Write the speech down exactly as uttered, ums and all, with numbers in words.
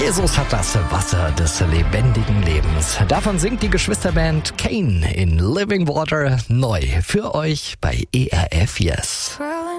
Jesus hat das Wasser des lebendigen Lebens. Davon singt die Geschwisterband Kane in Living Water neu für euch bei E R F Yes.